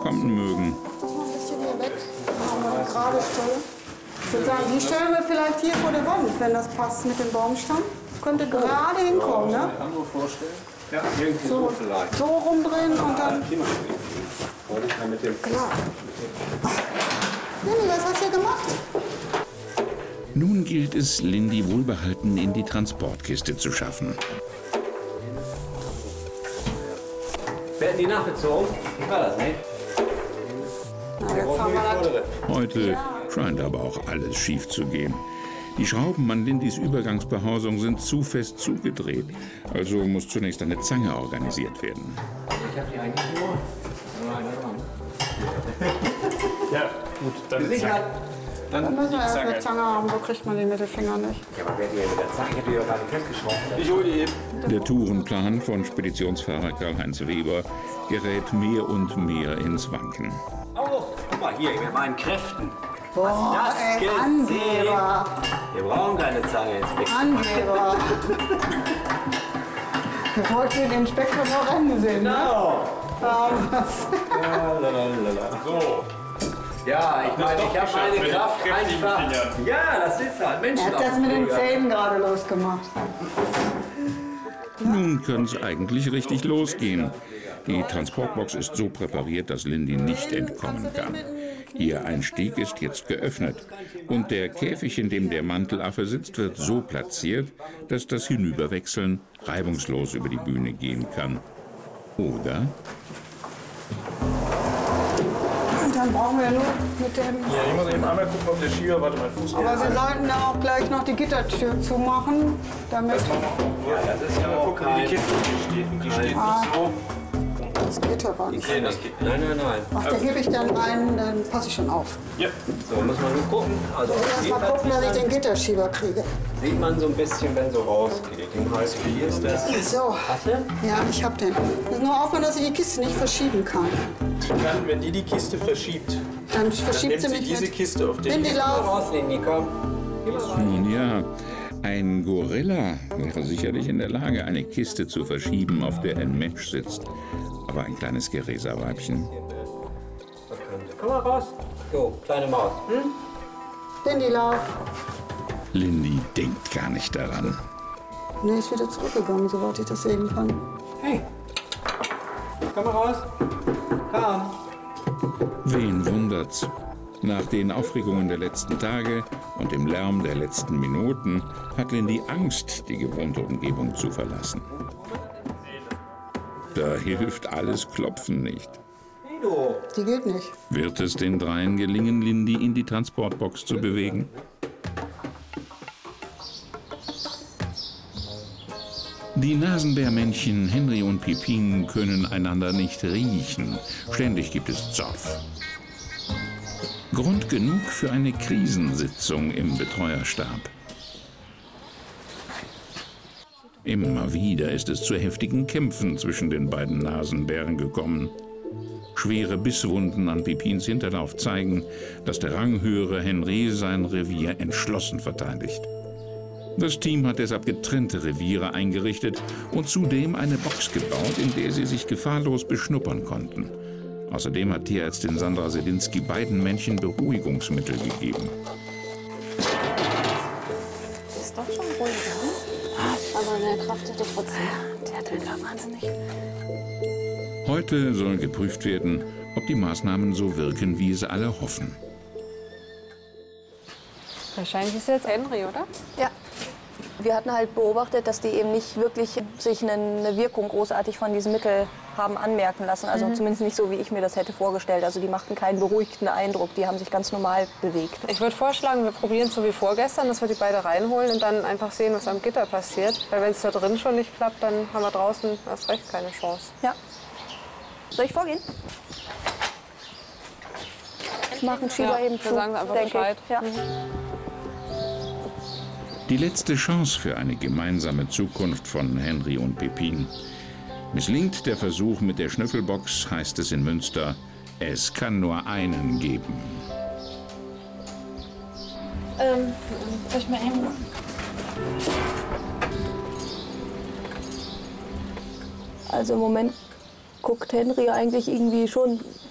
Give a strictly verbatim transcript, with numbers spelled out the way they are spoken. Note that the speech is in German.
kommen mögen. Das mal ein bisschen hier weg. Machen wir eine gerade Stelle. Ich würde sagen, die stellen wir vielleicht hier vor der Wand, wenn das passt mit dem Baumstamm. Könnte gerade hinkommen, ne? Andere vorstellen? Ja, irgendwie so, So, vielleicht. so rumdrehen und dann. Ja, mit dem Klar. Lindy, was hast du gemacht? Nun gilt es, Lindy wohlbehalten in die Transportkiste zu schaffen. Werden die nachgezogen? Wie war das, ne? Na, jetzt haben wir das. Heute scheint aber auch alles schief zu gehen. Die Schrauben an Lindys Übergangsbehausung sind zu fest zugedreht. Also muss zunächst eine Zange organisiert werden. Ich hab die eigentlich nur. Nur eine dran. Ja, gut, dann Gesichert. Dann müssen wir erst eine Zange haben, so kriegt man den Mittelfinger nicht. Ja, aber wer die mit der Zange? Ich hab die doch gerade festgeschraubt. Ich hole die eben. Der Tourenplan von Speditionsfahrer Karl-Heinz Weber gerät mehr und mehr ins Wanken. Oh, guck mal hier, mit meinen Kräften. Boah, das ey, gesehen? Angeber. Wir brauchen keine Zange jetzt weg. Angeber. Wir wollten den Inspektor noch rennen sehen, ne? Genau. Ja, was? So. Ja, ich meine, ich habe meine mit Kraft kräftigen einfach. Fingern. Ja, das ist halt Menschen. Er hat das mit den Zähnen gerade losgemacht. Nun kann es eigentlich richtig losgehen. Die Transportbox ist so präpariert, dass Lindy nicht entkommen kann. Ihr Einstieg ist jetzt geöffnet. Und der Käfig, in dem der Mantelaffe sitzt, wird so platziert, dass das Hinüberwechseln reibungslos über die Bühne gehen kann. Oder? Und dann brauchen wir nur mit dem... Ja, ich muss eben einmal gucken, ob der Schieber, warte mal, Fuß. Aber wir sollten da auch gleich noch die Gittertür zumachen, damit... Ja, das ist ja, mal gucken, wie die Kiste steht. Und die steht nicht so. Das geht aber nicht. Nein, das geht. Nein, nein, nein. Ach, da gebe ich dann einen, dann passe ich schon auf. Ja. So, muss man nur gucken. Also, Ich muss erst mal gucken, dass ich den Gitterschieber kriege. sieht man so ein bisschen, wenn so rausgeht. Im Hals, wie ist das? So, Hast du? ja, ich hab den. Muss nur aufhören, dass ich die Kiste nicht verschieben kann. Dann, wenn die die Kiste verschiebt, Dann dann verschiebt nimmt sie sie mich diese mit. Kiste auf den... In die Lauf. Rausnehmen, die kommen. Nun ja, ein Gorilla wäre sicherlich in der Lage, eine Kiste zu verschieben, auf der ein Mensch sitzt. Aber ein kleines Geräserweibchen. Komm mal raus. So, kleine Maus. Hm? In die Lauf. Lindy denkt gar nicht daran. Nee, ist wieder zurückgegangen, soweit ich das sehen kann. Hey, komm mal raus. Komm. Wen wundert's? Nach den Aufregungen der letzten Tage und dem Lärm der letzten Minuten hat Lindy Angst, die gewohnte Umgebung zu verlassen. Da hilft alles Klopfen nicht. Hey, du. Die geht nicht. Wird es den dreien gelingen, Lindy in die Transportbox zu bewegen? Die Nasenbärmännchen Henry und Pipin können einander nicht riechen. Ständig gibt es Zoff. Grund genug für eine Krisensitzung im Betreuerstab. Immer wieder ist es zu heftigen Kämpfen zwischen den beiden Nasenbären gekommen. Schwere Bisswunden an Pipins Hinterlauf zeigen, dass der ranghöhere Henry sein Revier entschlossen verteidigt. Das Team hat deshalb getrennte Reviere eingerichtet und zudem eine Box gebaut, in der sie sich gefahrlos beschnuppern konnten. Außerdem hat Tierärztin Sandra Selinski beiden Männchen Beruhigungsmittel gegeben. Ist doch schon ruhig, ne? Aber der Kraft hatte trotzdem. Der hat einfach wahnsinnig. Heute soll geprüft werden, ob die Maßnahmen so wirken, wie es alle hoffen. Wahrscheinlich ist jetzt Henry, oder? Ja. Wir hatten halt beobachtet, dass die eben nicht wirklich sich eine Wirkung großartig von diesem Mittel haben anmerken lassen. Also mhm. zumindest nicht so, wie ich mir das hätte vorgestellt. Also die machten keinen beruhigten Eindruck. Die haben sich ganz normal bewegt. Ich würde vorschlagen, wir probieren es so wie vorgestern, dass wir die beide reinholen und dann einfach sehen, was am Gitter passiert. Weil wenn es da drin schon nicht klappt, dann haben wir draußen erst recht keine Chance. Ja. Soll ich vorgehen? Ich mache einen Schieber Ja, eben wir zu, sagen einfach denke Bescheid. ich. Ja. Mhm. Die letzte Chance für eine gemeinsame Zukunft von Henry und Pipin. Misslingt der Versuch mit der Schnüffelbox, heißt es in Münster, es kann nur einen geben. Ähm, soll ich mal eben... Also im Moment guckt Henry eigentlich irgendwie schon